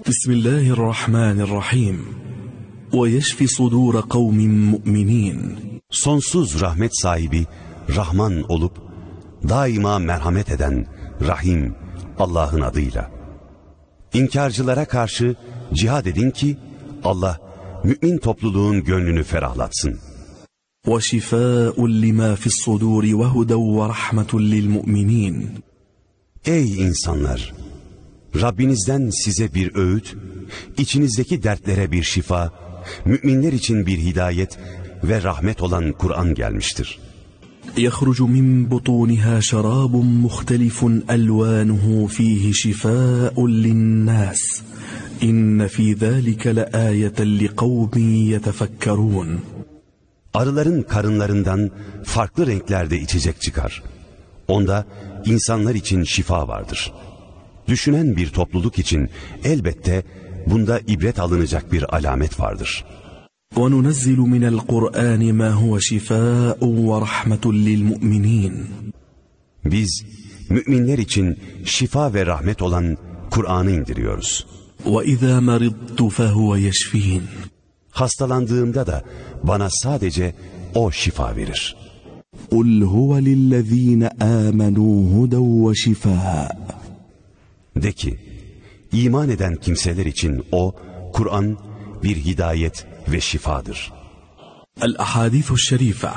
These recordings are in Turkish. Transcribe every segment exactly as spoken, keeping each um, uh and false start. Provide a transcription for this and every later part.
Bismillahirrahmanirrahim. Ve yeşfi sudur kavmin mu'minin. Sonsuz rahmet sahibi, Rahman olup, daima merhamet eden, Rahim, Allah'ın adıyla. İnkarcılara karşı cihad edin ki, Allah, mümin topluluğun gönlünü ferahlatsın. وَشِفَاءٌ لِمَا فِي الصُّدُورِ وَهُدًى وَرَحْمَةٌ لِلْمُؤْمِنِينَ. Ey insanlar! Rabbinizden size bir öğüt, içinizdeki dertlere bir şifa, müminler için bir hidayet ve rahmet olan Kur'an gelmiştir. يَخْرُجُ مِنْ بُطُونِهَا شَرَابٌ مُخْتَلِفٌ أَلْوَانُهُ فِيهِ شِفَاءٌ لِلنَّاسِ إِنَّ فِي ذَلِكَ لَآيَةً لِقَوْمٍ يَتَفَكَّرُونَ. Arıların karınlarından farklı renklerde içecek çıkar. Onda insanlar için şifa vardır. Düşünen bir topluluk için elbette bunda ibret alınacak bir alamet vardır. وَنُنَزِّلُ مِنَ الْقُرْآنِ مَا هُوَ شِفَاءٌ وَرَحْمَةٌ لِلْمُؤْمِنِينَ. Biz müminler için şifa ve rahmet olan Kur'an'ı indiriyoruz. وَإِذَا مَرِضْتُ فَهُوَ يَشْفِينَ. Hastalandığımda da bana sadece O şifa verir. قُلْ هُوَ لِلَّذ۪ينَ آمَنُوا هُدًى وَشِفَاءً. De ki, iman eden kimseler için o, Kur'an, bir hidayet ve şifadır. El-Ahadîthü Şerife.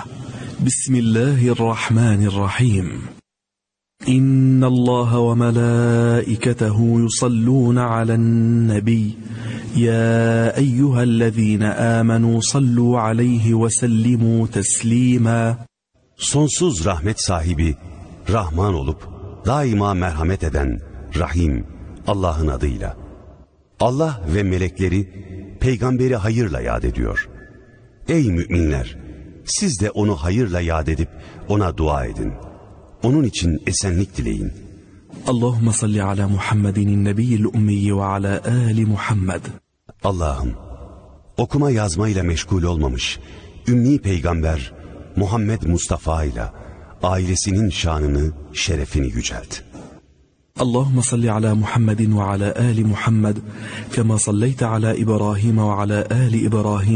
Bismillahirrahmanirrahim. İnna Allaha ve melâiketehu yusallûne alen-nebiyy. Ya eyyühellezîne âmenû sallû aleyhi ve sellimû teslîmâ. Sonsuz rahmet sahibi, Rahman olup, daima merhamet eden, Rahim, Allah'ın adıyla. Allah ve melekleri, peygamberi hayırla yad ediyor. Ey müminler! Siz de onu hayırla yad edip, ona dua edin. Onun için esenlik dileyin. Allahümme salli ala Muhammedin nebiyyil ummiyyi ve ala ali Muhammed. Allah'ım, okuma yazmayla meşgul olmamış, ümmi peygamber, Muhammed Mustafa ile, ailesinin şanını, şerefini yücelt. Allahümme salli ala Muhammedin ve ala ali Muhammed, kema salleyte ala İbrahim ve ala ali İbrahim.